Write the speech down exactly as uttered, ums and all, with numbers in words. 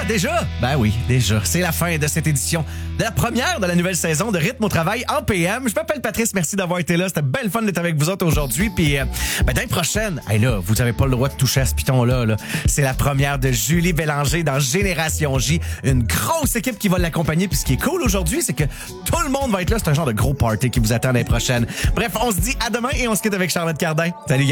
déjà? Ben oui, déjà. C'est la fin de cette édition, de la première de la nouvelle saison de Rythme au travail en P M. Je m'appelle Patrice, merci d'avoir été là. C'était belle fun d'être avec vous autres aujourd'hui. Puis, euh, ben, l'année prochaine, hey là, vous avez pas le droit de toucher à ce piton-là. Là. C'est la première de Julie Bélanger dans Génération J. Une grosse équipe qui va l'accompagner. Puis ce qui est cool aujourd'hui, c'est que tout le monde va être là. C'est un genre de gros party qui vous attend l'année prochaine. Bref, on se dit à demain et on se quitte avec Charlotte Cardin. Salut, gars.